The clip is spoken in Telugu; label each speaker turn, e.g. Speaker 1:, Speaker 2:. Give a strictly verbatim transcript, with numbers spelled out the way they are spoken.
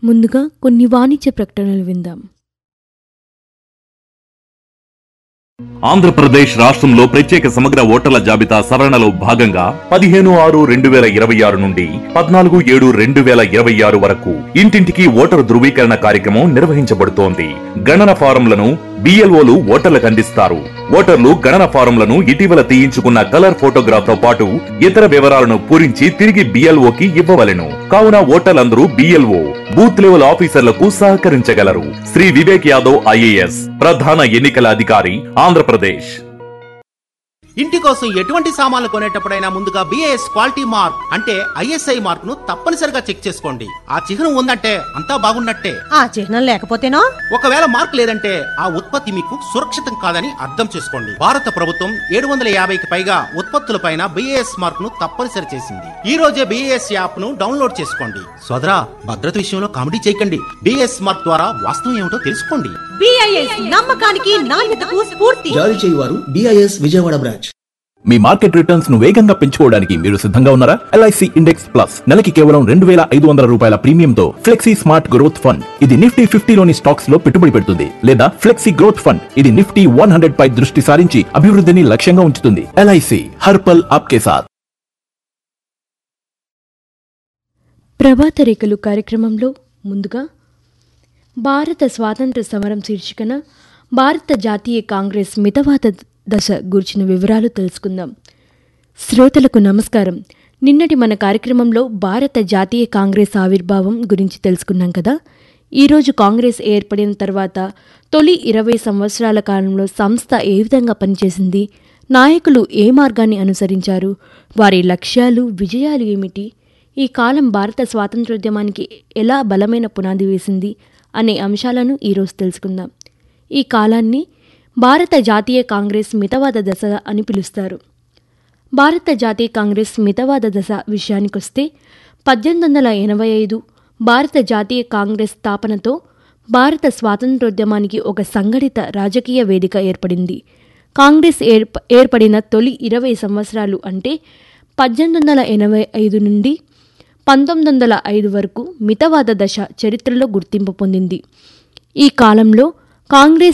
Speaker 1: ముందుగా కొన్ని వాణిజ్య ప్రకటనలు విందాం.
Speaker 2: ఆంధ్రప్రదేశ్ రాష్ట్రంలో ప్రత్యేక సమగ్ర ఓటర్ల జాబితా సవరణలో భాగంగా పదిహేను ఆరు రెండు వేల ఇరవై ఆరు నుండి పద్నాలుగు ఏడు రెండు వేల ఇరవై ఆరు వరకు ఇంటింటికి ఓటరు ధృవీకరణ కార్యక్రమం నిర్వహించబడుతోంది. గణన ఫారంలను బిఎల్ఓలు ఓటర్లకు అందిస్తారు. ఓటర్లు గణన ఫారంలను ఇటీవల తీయించుకున్న కలర్ ఫోటోగ్రాఫ్ తో పాటు ఇతర వివరాలను పూరించి తిరిగి బిఎల్ఓకి ఇవ్వవలెను. కావున ఓటర్లందరూ బిఎల్ఓ బూత్ లెవెల్ ఆఫీసర్లకు సహకరించగలరు. శ్రీ వివేక్ యాదవ్ ఐఏఎస్ ప్రధాన ఎన్నికల అధికారి, ఆంధ్రప్రదేశ్.
Speaker 3: ఇంటి కోసం ఎటువంటి సామాన్లు కొనేటప్పుడైనా ముందుగా బిఏఎస్ క్వాలిటీ మార్క్ అంటే ఐఎస్ఐ మార్క్ ను తప్పనిసరిగా చెక్ చేసుకోండి. ఆ చిహ్నం ఉందంటే అంతా బాగున్నట్టే.
Speaker 4: ఆ చిహ్నం లేకపోతేనో
Speaker 3: ఒకవేళ మార్క్ లేదంటే ఆ ఉత్పత్తి మీకు సురక్షితం కాదని అర్థం చేసుకోండి. భారత ప్రభుత్వం ఏడు వందల యాభైకి పైగా ఉత్పత్తులపైన బిఏఎస్ మార్క్ ను తప్పనిసరి చేసింది. ఈ రోజే బిఏఎస్ యాప్ ను డౌన్లోడ్ చేసుకోండి. సోదరా, భద్రత విషయంలో కామెడీ చేయకండి. బిఏఎస్ మార్క్ ద్వారా వాస్తవం ఏమిటో తెలుసుకోండి.
Speaker 4: బిఐఎస్ నమ్మకానికి నాణ్యతకు స్ఫూర్తి.
Speaker 5: జారీ చేయువారు బిఐఎస్ విజయవాడ బ్రాంచ్.
Speaker 6: మీ మార్కెట్ రిటర్న్స్ ను వేగంగా పెంచుకోవడానికి మీరు సిద్ధంగా ఉన్నారా? ఎల్ఐసి ఇండెక్స్ ప్లస్ నెలకి కేవలం రెండు వేల ఐదు వందల రూపాయల ప్రీమియంతో ఫ్లెక్సీ స్మార్ట్ గ్రోత్ ఫండ్, ఇది నిఫ్టీ ఫిఫ్టీలోని స్టాక్స్ లో పెట్టుబడి పెడుతుంది. లేదా ఫ్లెక్సీ గ్రోత్ ఫండ్, ఇది నిఫ్టీ వన్ హండ్రెడ్ పై దృష్టి సారించి అభివృద్ధిని లక్ష్యంగా ఉంచుతుంది. ఎల్ఐసి హర్పల్ ఆప్కే సాత్.
Speaker 1: ప్రభాత రేఖలు కార్యక్రమంలో ముందుగా భారత స్వాతంత్ర సమరం శీర్షికన భారత జాతీయ కాంగ్రెస్ మితవాద దశ గురించిన వివరాలు తెలుసుకుందాం. శ్రోతలకు నమస్కారం. నిన్నటి మన కార్యక్రమంలో భారత జాతీయ కాంగ్రెస్ ఆవిర్భావం గురించి తెలుసుకున్నాం కదా. ఈరోజు కాంగ్రెస్ ఏర్పడిన తర్వాత తొలి ఇరవై సంవత్సరాల కాలంలో సంస్థ ఏ విధంగా పనిచేసింది, నాయకులు ఏ మార్గాన్ని అనుసరించారు, వారి లక్ష్యాలు విజయాలు ఏమిటి, ఈ కాలం భారత స్వాతంత్రోద్యమానికి ఎలా బలమైన పునాది వేసింది అనే అంశాలను ఈరోజు తెలుసుకుందాం. ఈ కాలాన్ని భారత జాతీయ కాంగ్రెస్ మితవాద దశ అని పిలుస్తారు. భారత జాతీయ కాంగ్రెస్ మితవాద దశ విషయానికొస్తే పద్దెనిమిది వందల ఎనభై ఐదు భారత జాతీయ కాంగ్రెస్ స్థాపనతో భారత స్వాతంత్రోద్యమానికి ఒక సంఘటిత రాజకీయ వేదిక ఏర్పడింది. కాంగ్రెస్ ఏర్ప ఏర్పడిన తొలి ఇరవై సంవత్సరాలు అంటే పద్దెనిమిది వందల ఎనభై ఐదు నుండి పంతొమ్మిది వందల ఐదు వరకు మితవాద దశ చరిత్రలో గుర్తింపు పొందింది. ఈ కాలంలో కాంగ్రెస్